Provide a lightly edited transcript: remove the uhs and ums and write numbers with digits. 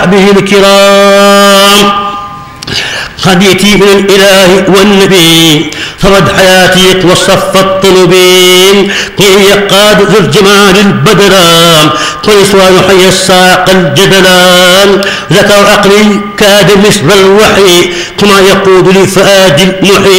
وصحبه الكرام. هديتي من الإله والنبي فرد حياتي وصف الطلبين قيل يقاد ذو الجمال البدران قل سؤال حي الساق الجدلان ذكر عقلي كاد مثل الوحي كما يقود لفؤاد المحيي